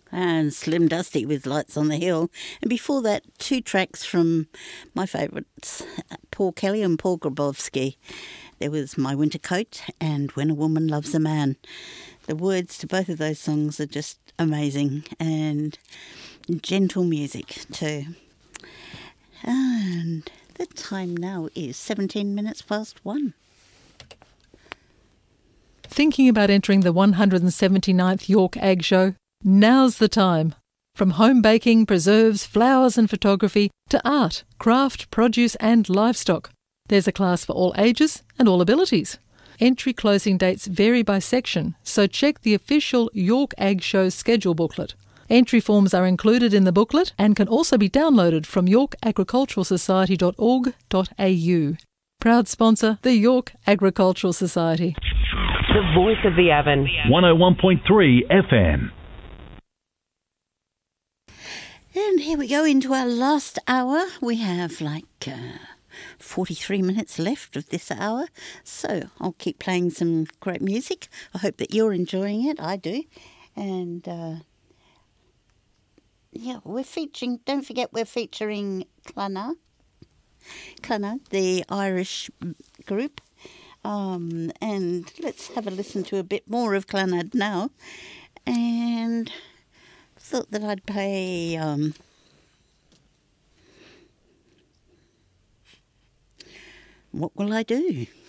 and Slim Dusty with Lights on the Hill. And before that, 2 tracks from my favourites, Paul Kelly and Paul Grabowski. There was My Winter Coat and When a Woman Loves a Man. The words to both of those songs are just amazing, and gentle music too. And the time now is 17 minutes past 1. Thinking about entering the 179th York Ag Show? Now's the time. From home baking, preserves, flowers and photography to art, craft, produce and livestock. There's a class for all ages and all abilities. Entry closing dates vary by section, so check the official York Ag Show schedule booklet. Entry forms are included in the booklet and can also be downloaded from yorkagriculturalsociety.org.au. Proud sponsor, the York Agricultural Society. The voice of the Avon. 101.3 FM. And here we go into our last hour. We have 43 minutes left of this hour, so I'll keep playing some great music. I hope that you're enjoying it. I do. And we're featuring, don't forget we're featuring Clanna, the Irish group. And let's have a listen to a bit more of Clanad now. And thought that I'd play What Will I Do?